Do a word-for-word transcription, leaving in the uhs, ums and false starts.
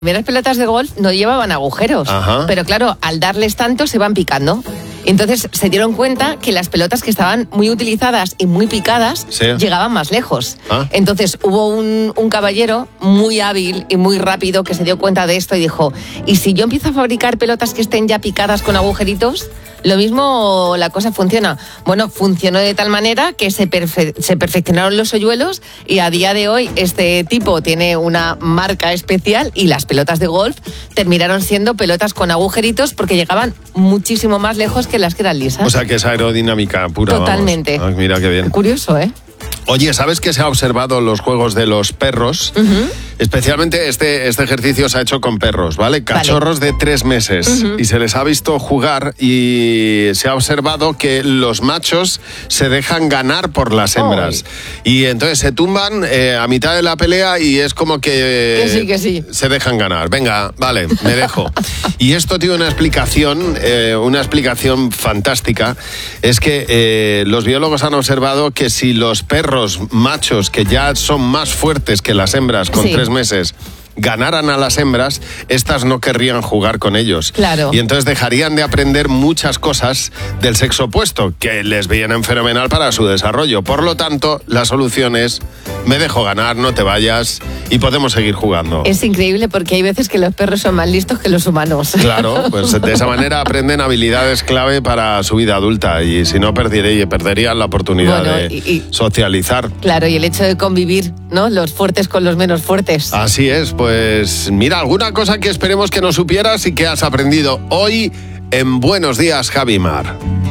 primeras pelotas de golf no llevaban agujeros, Ajá. pero claro, al darles tanto se van picando. Entonces se dieron cuenta que las pelotas que estaban muy utilizadas y muy picadas sí. llegaban más lejos. ¿Ah? Entonces hubo un, un caballero muy hábil y muy rápido que se dio cuenta de esto y dijo, ¿y si yo empiezo a fabricar pelotas que estén ya picadas con agujeritos? Lo mismo la cosa funciona. Bueno, funcionó de tal manera que se, perfe- se perfeccionaron los hoyuelos y a día de hoy este tipo tiene una marca especial y las pelotas de golf terminaron siendo pelotas con agujeritos porque llegaban muchísimo más lejos que las que eran lisas. O sea que es aerodinámica pura. Totalmente. Vamos. Ah, mira qué bien. Curioso, ¿eh? Oye, ¿sabes que se ha observado en los juegos de los perros? Uh-huh. Especialmente este, este ejercicio se ha hecho con perros, ¿vale? Cachorros vale. de tres meses. Uh-huh. Y se les ha visto jugar y se ha observado que los machos se dejan ganar por las hembras. Oh. Y entonces se tumban eh, a mitad de la pelea y es como que, que, sí, que sí. se dejan ganar. Venga, vale, me dejo. Y esto tiene una explicación, eh, una explicación fantástica. Es que eh, los biólogos han observado que si los perros machos que ya son más fuertes que las hembras con sí. tres meses ganaran a las hembras, estas no querrían jugar con ellos. Claro. Y entonces dejarían de aprender muchas cosas del sexo opuesto que les vienen fenomenal para su desarrollo. Por lo tanto, la solución es me dejo ganar, no te vayas y podemos seguir jugando. Es increíble porque hay veces que los perros son más listos que los humanos. Claro, pues de esa manera aprenden habilidades clave para su vida adulta y si no perdería, perderían la oportunidad bueno, de y, y, socializar. Claro, y el hecho de convivir, ¿no? Los fuertes con los menos fuertes. Así es, pues mira, alguna cosa que esperemos que no supieras y que has aprendido hoy en Buenos Días, Javi Mar.